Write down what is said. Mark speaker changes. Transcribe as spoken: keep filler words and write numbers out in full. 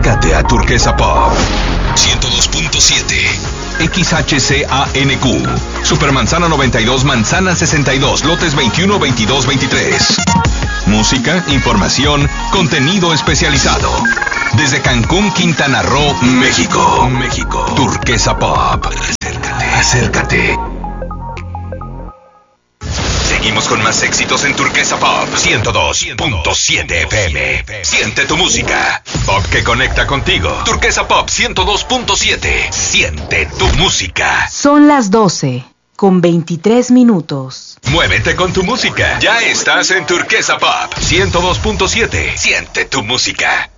Speaker 1: Acércate a Turquesa Pop ciento dos punto siete X H C A N Q Supermanzana noventa y dos, Manzana sesenta y dos, lotes veintiuno, veintidós, veintitrés. Música, información, contenido especializado. Desde Cancún, Quintana Roo, México. México. Turquesa Pop. Acércate. Acércate. Seguimos con más éxitos en Turquesa Pop ciento dos punto siete F M. Siente tu música. Pop que conecta contigo. Turquesa Pop ciento dos punto siete. Siente tu música.
Speaker 2: Son las doce con veintitrés minutos.
Speaker 1: Muévete con tu música. Ya estás en Turquesa Pop ciento dos punto siete. Siente tu música.